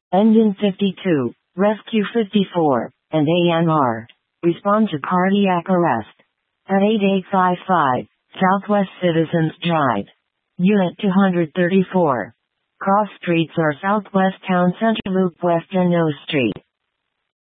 Engine 52, Rescue 54, and AMR. Respond to cardiac arrest. At 8855, Southwest Citizens Drive. Unit 234. Cross streets are Southwest Town Center Loop West and O Street.